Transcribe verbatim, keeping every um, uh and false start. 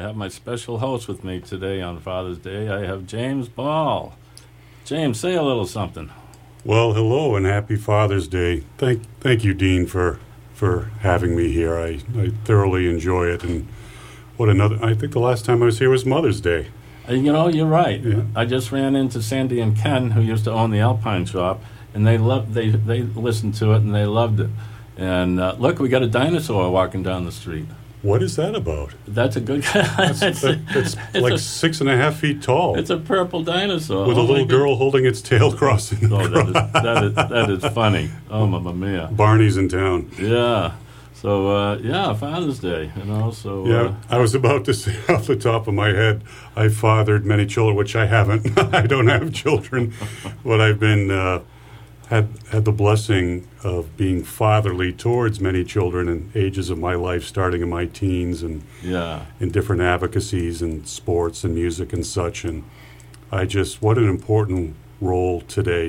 have my special host with me today on Father's Day. I have James Ball. James, say a little something. Well, hello and happy Father's Day. Thank thank you, Dean, for for having me here. I, I thoroughly enjoy it. And what another, I think the last time I was here was Mother's Day. Uh, You know, you're right. Yeah. I just ran into Sandy and Ken, who used to own the Alpine shop, and they loved they they listened to it and they loved it. And uh, look, we got a dinosaur walking down the street. What is that about? That's a good. That's, it's, that, that's it's like a, six and a half feet tall. it's a purple dinosaur with Oh, a my little good- girl holding its tail crossing the Oh, that is, grass. that is that is funny. Oh, mamma mia. Barney's in town. Yeah. So uh, yeah, Father's Day, you know. So Yeah, uh, I was about to say off the top of my head, I fathered many children, which I haven't. I don't have children, but I've been uh, had had the blessing of being fatherly towards many children in ages of my life, starting in my teens and yeah, in different advocacies and sports and music and such. And I just, what an important role today